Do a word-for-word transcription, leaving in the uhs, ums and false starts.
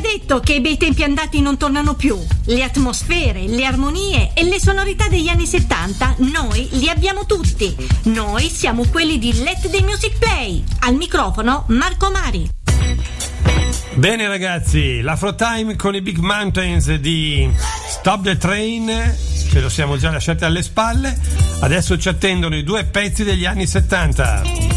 detto che i bei tempi andati non tornano più. Le atmosfere, le armonie e le sonorità degli anni settanta noi li abbiamo tutti. Noi siamo quelli di Let the Music Play. Al microfono Marco Mari. Bene ragazzi, l'Afro Time con i Big Mountains di Stop the Train, ce lo siamo già lasciati alle spalle. Adesso ci attendono i due pezzi degli anni settanta.